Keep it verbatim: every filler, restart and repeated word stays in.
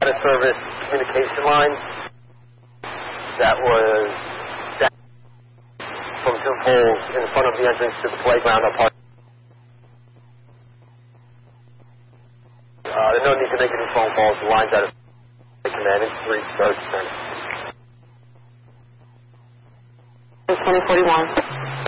a service communication line that was down from two poles in front of the entrance to the playground of Park. Uh, there's no need to make any phone calls. The line's out of command. It's three thirty. twenty forty-one.